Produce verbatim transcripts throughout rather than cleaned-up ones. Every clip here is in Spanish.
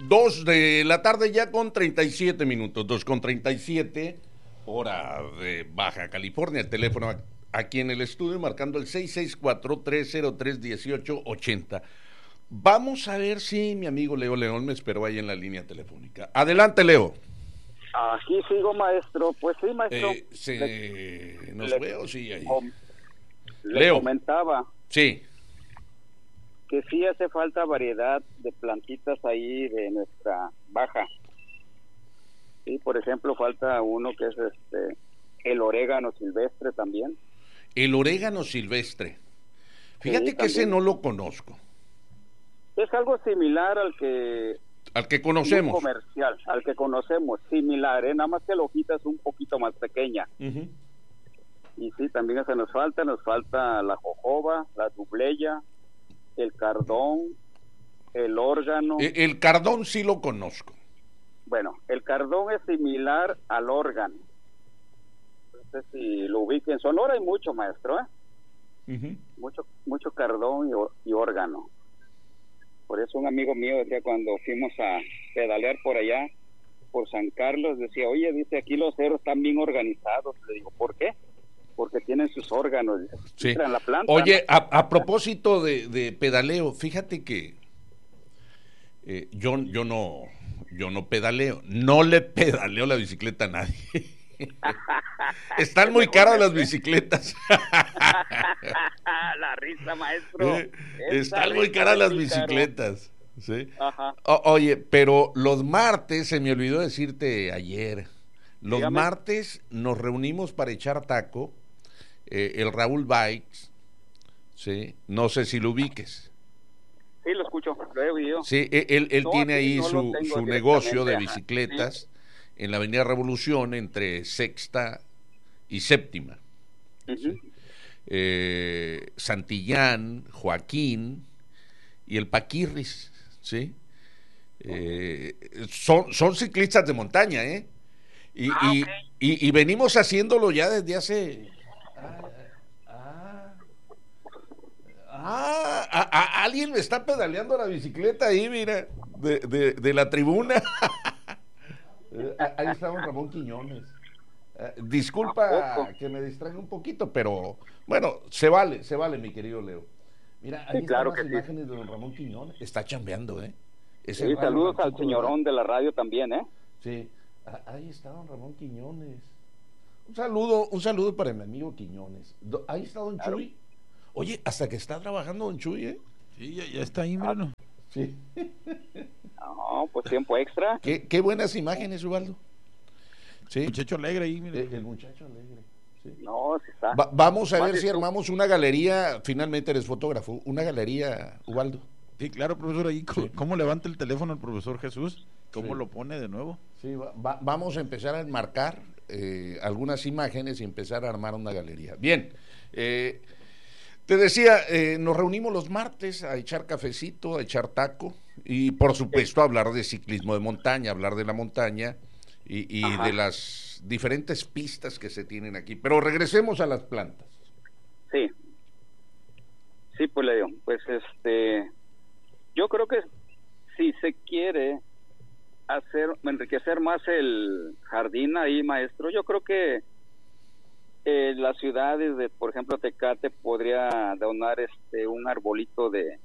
Dos de la tarde ya con treinta y siete minutos, dos con treinta y siete, hora de Baja California. El teléfono aquí en el estudio marcando el seis seis cuatro, tres cero tres, uno ocho ocho cero. Vamos a ver si mi amigo Leo León me esperó ahí en la línea telefónica. Adelante, Leo. Aquí sigo, maestro. Pues sí, maestro. Eh, se... Le, ¿Nos le, veo? Sí, ahí. Com, le Leo. comentaba Sí. que sí hace falta variedad de plantitas ahí de nuestra baja. Sí, por ejemplo, falta uno que es este el orégano silvestre también. El orégano silvestre. Fíjate Sí, que ese también. no lo conozco. Es algo similar al que Al que conocemos. comercial, al que conocemos, similar, ¿eh? Nada más que la hojita es un poquito más pequeña. Uh-huh. Y sí, también eso nos falta, nos falta la jojoba, la dubleya, el cardón, el órgano. El, el cardón sí lo conozco. Bueno, el cardón es similar al órgano. No sé si lo ubiquen. En Sonora hay mucho, maestro, ¿eh? Uh-huh. Mucho, mucho cardón y, y órgano. Por eso un amigo mío decía cuando fuimos a pedalear por allá, por San Carlos, decía, oye, dice, aquí los ceros están bien organizados. Le digo, ¿por qué? Porque tienen sus órganos. Sí. En la planta, Oye, ¿no? a, a propósito de, de pedaleo, fíjate que eh, yo, yo no yo no pedaleo, no le pedaleo la bicicleta a nadie. Están muy caras las bicicletas. La risa, maestro. Eh, Están muy caras las bicicletas. ¿Sí? Ajá. O, oye, pero los martes, se me olvidó decirte ayer, los Dígame. martes nos reunimos para echar taco, eh, el Raúl Bikes, ¿sí? No sé si lo ubiques. Sí, lo escucho, lo he oído. Sí, él, él No, tiene aquí ahí no lo su, tengo su negocio de directamente, ajá. bicicletas Sí. en la Avenida Revolución entre Sexta y Séptima. Uh-huh. ¿Sí? Eh, Santillán, Joaquín y el Paquirris, ¿sí? Eh, son, son ciclistas de montaña, ¿eh? Y, Ah, y, okay. y, y venimos haciéndolo ya desde hace... Ah, ah, ah, a, a, alguien me está pedaleando la bicicleta ahí, mira, de, de, de la tribuna. Ahí está don Ramón Quiñones. Uh, disculpa que me distraiga un poquito, pero bueno, se vale, se vale, mi querido Leo. Mira, ahí Sí, claro están las que imágenes sí. de don Ramón Quiñones. Está chambeando, ¿eh? Ese Sí, saludos al ranchito, señorón ¿verdad? de la radio también, ¿eh? Sí, ahí está don Ramón Quiñones. Un saludo, un saludo para mi amigo Quiñones. Do, ahí está don claro. Chuy. Oye, hasta que está trabajando don Chuy, ¿eh? Sí, ya, ya está ahí, míralo. Ah. Sí. No, pues tiempo extra. Qué, qué buenas imágenes, Ubaldo. Sí. El muchacho alegre ahí, mire. El, el muchacho alegre. Sí. No, sí está. Va, vamos a Más ver si tú. armamos una galería, finalmente eres fotógrafo, una galería, Ubaldo. Sí, claro, profesor, ahí Sí. cómo levanta el teléfono el profesor Jesús, cómo Sí. lo pone de nuevo. Sí, va, va, vamos a empezar a enmarcar eh, algunas imágenes y empezar a armar una galería. Bien, eh, te decía, eh, nos reunimos los martes a echar cafecito, a echar taco y por supuesto a hablar de ciclismo de montaña, hablar de la montaña y, y de las diferentes pistas que se tienen aquí. Pero regresemos a las plantas. Sí. Sí, pues le digo, pues este, yo creo que si se quiere hacer, enriquecer más el jardín ahí, maestro, yo creo que eh, las ciudades de, por ejemplo, Tecate podría donar este un arbolito de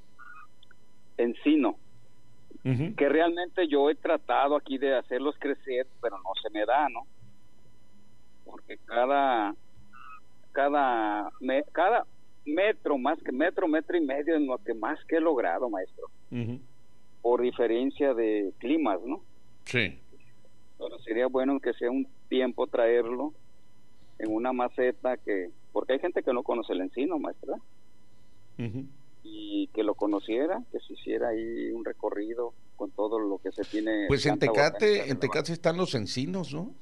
encino, uh-huh. que realmente yo he tratado aquí de hacerlos crecer, pero no se me da, ¿no? Porque cada cada me, cada metro, más que metro, metro y medio es lo que más que he logrado, maestro. Uh-huh. Por diferencia de climas, ¿no? Sí. Pero sería bueno que sea un tiempo traerlo en una maceta que, porque hay gente que no conoce el encino, maestra, uh-huh. y que lo conociera, que se hiciera ahí un recorrido con todo lo que se tiene. Pues en Tecate, en Tecate están los encinos, ¿no?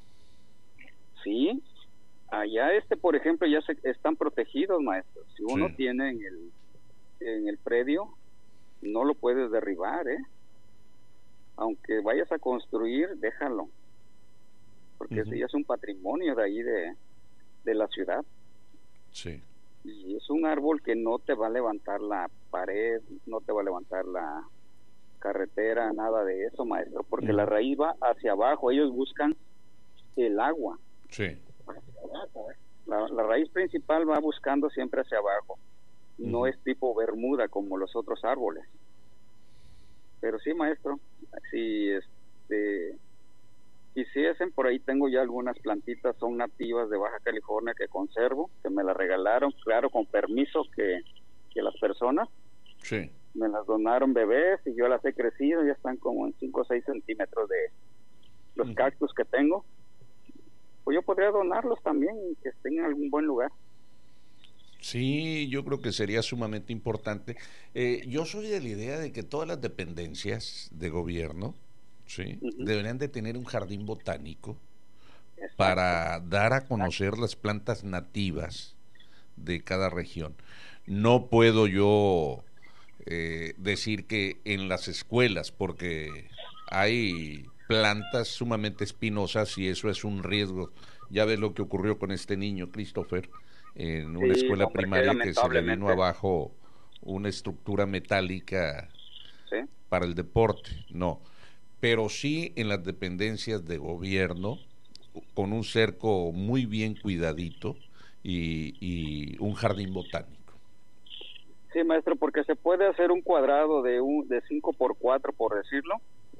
Sí, allá este, por ejemplo, ya se están protegidos, maestro. Si uno sí. tiene en el en el predio, no lo puedes derribar, ¿eh? Aunque vayas a construir, déjalo, porque uh-huh. sí es un patrimonio de ahí de, de la ciudad. Sí. Y es un árbol que no te va a levantar la pared, no te va a levantar la carretera, nada de eso, maestro, porque Mm. la raíz va hacia abajo, ellos buscan el agua. Sí. La, la raíz principal va buscando siempre hacia abajo, no Ujú. es tipo bermuda como los otros árboles. Pero sí, maestro, si este quisiesen, por ahí tengo ya algunas plantitas, son nativas de Baja California que conservo, que me las regalaron, claro, con permiso que, que las personas Sí. me las donaron bebés y yo las he crecido, ya están como en cinco o seis centímetros de los Ujú. cactus que tengo. Pues yo podría donarlos también y que estén en algún buen lugar. Sí, yo creo que sería sumamente importante. Eh, yo soy de la idea de que todas las dependencias de gobierno, sí, Ujú. deberían de tener un jardín botánico Exacto. para dar a conocer las plantas nativas de cada región. No puedo yo eh, decir que en las escuelas, porque hay plantas sumamente espinosas y eso es un riesgo. Ya ves lo que ocurrió con este niño, Christopher, en una Sí, escuela hombre, que primaria que se le vino lamentablemente. abajo una estructura metálica Sí. para el deporte. No, pero sí en las dependencias de gobierno, con un cerco muy bien cuidadito y, y un jardín botánico. Sí, maestro, porque se puede hacer un cuadrado de un de cinco por cuatro, por decirlo,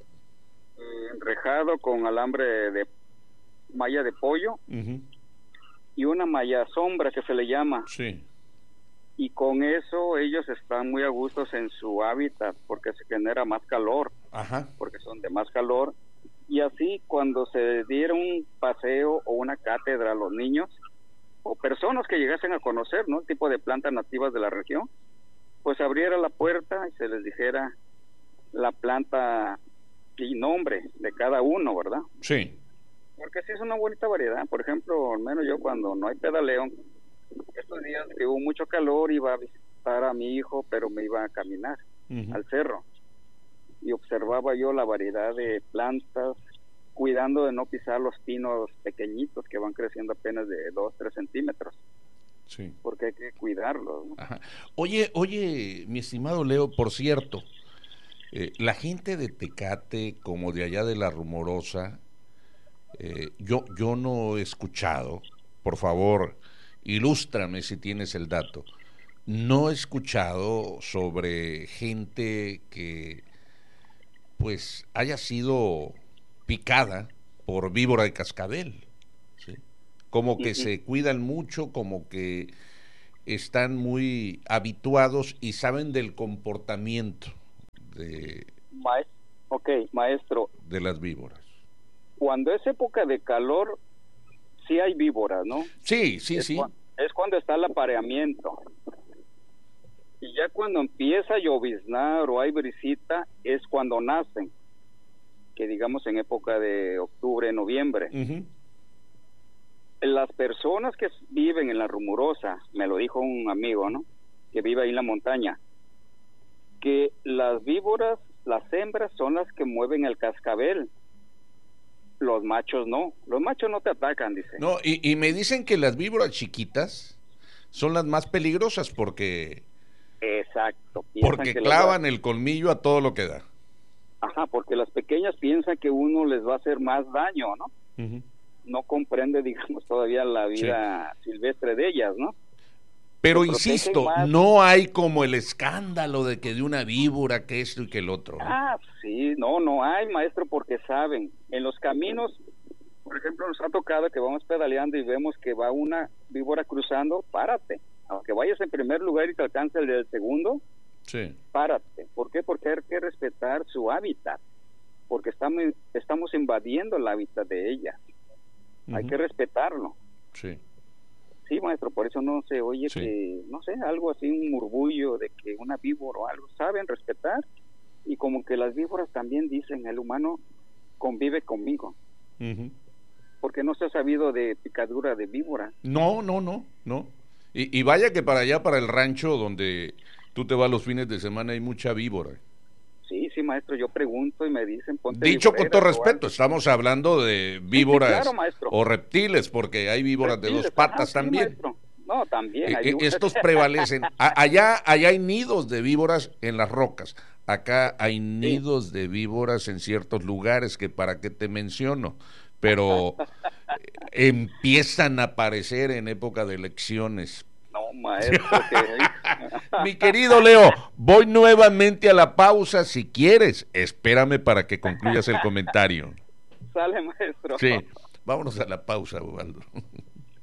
eh, enrejado con alambre de malla de pollo Ujú. y una malla sombra que se le llama, Sí, y con eso ellos están muy a gustos en su hábitat porque se genera más calor, ajá, porque son de más calor, y así cuando se diera un paseo o una cátedra a los niños o personas que llegasen a conocer, ¿no?, el tipo de plantas nativas de la región, pues abriera la puerta y se les dijera la planta y nombre de cada uno, ¿verdad? sí, Porque sí es una bonita variedad. Por ejemplo, al menos yo cuando no hay pedaleo, estos días que hubo mucho calor, iba a visitar a mi hijo, pero me iba a caminar ujú. al cerro y observaba yo la variedad de plantas, cuidando de no pisar los pinos pequeñitos que van creciendo apenas de dos, tres centímetros, Sí. porque hay que cuidarlos, ¿no? Ajá. Oye, oye, mi estimado Leo, por cierto, eh, la gente de Tecate, como de allá de La Rumorosa, eh, yo, yo no he escuchado, por favor, ilústrame si tienes el dato, no he escuchado sobre gente que pues haya sido picada por víbora de cascabel, ¿sí? Como que Ujú. se cuidan mucho, como que están muy habituados y saben del comportamiento de, Maes- ok, maestro, de las víboras. cuando es época de calor, sí hay víboras, ¿no? Sí, sí, es, sí. cua- es cuando está el apareamiento. Y ya cuando empieza a lloviznar o hay brisita, es cuando nacen, que digamos en época de octubre, noviembre. Ujú. Las personas que viven en La Rumorosa, me lo dijo un amigo, ¿no?, que vive ahí en la montaña, que las víboras, las hembras son las que mueven el cascabel, los machos no, los machos no te atacan, dice. No, y, y me dicen que las víboras chiquitas son las más peligrosas porque, Exacto. piensan porque que las clavan va- el colmillo a todo lo que da. Ajá, porque las pequeñas piensan que uno les va a hacer más daño, ¿no? Ujú. No comprende, digamos, todavía la vida silvestre de ellas, ¿no? Pero Se protegen insisto, más. no hay como el escándalo de que de una víbora, que esto y que el otro, ¿no? Ah, sí, no, no hay, maestro, porque saben, en los caminos, por ejemplo, nos ha tocado que vamos pedaleando y vemos que va una víbora cruzando, párate. Aunque vayas en primer lugar y te alcance el del segundo, Sí. párate. ¿Por qué? Porque hay que respetar su hábitat, porque estamos, estamos invadiendo el hábitat de ella. Hay Ujú. que respetarlo. Sí. Sí, maestro, por eso no se oye Sí. que, no sé, algo así, un murmullo de que una víbora o algo, saben respetar, y como que las víboras también dicen, el humano convive conmigo, Ujú. porque no se ha sabido de picadura de víbora. No, no, no, no. Y, y vaya que para allá, para el rancho donde tú te vas los fines de semana, hay mucha víbora. Sí, sí, maestro, yo pregunto y me dicen, ponte Dicho con todo viboreras o respeto, algo. estamos hablando de víboras claro, maestro. o reptiles, porque hay víboras de dos Reptiles, patas ajá, sí, también. maestro. No, también. Eh, Hay eh, estos prevalecen. A- allá, allá hay nidos de víboras en las rocas. Acá hay nidos de víboras en ciertos lugares que para qué te menciono, pero empiezan a aparecer en época de elecciones. No, maestro. Que... Mi querido Leo, voy nuevamente a la pausa. Si quieres, espérame para que concluyas el comentario. Sale, maestro. Sí, vámonos a la pausa, Ubaldo.